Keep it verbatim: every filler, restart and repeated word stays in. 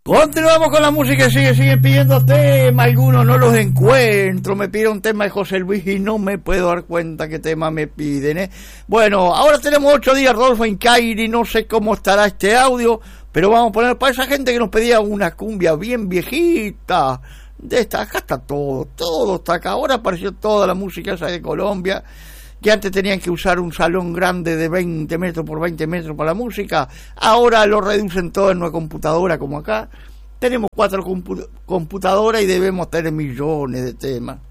Continuamos con la música, sigue, sigue pidiendo temas, algunos no los encuentro, me pide un tema de José Luis y no me puedo dar cuenta qué tema me piden, ¿eh? Bueno, ahora tenemos ocho días, Rodolfo Incairi, no sé cómo estará este audio, pero vamos a poner para esa gente que nos pedía una cumbia bien viejita, de esta, acá está todo, todo está acá, ahora apareció toda la música esa de Colombia, que antes tenían que usar un salón grande de veinte metros por veinte metros para la música, ahora lo reducen todo en una computadora como acá. Tenemos cuatro compu- computadoras y debemos tener millones de temas.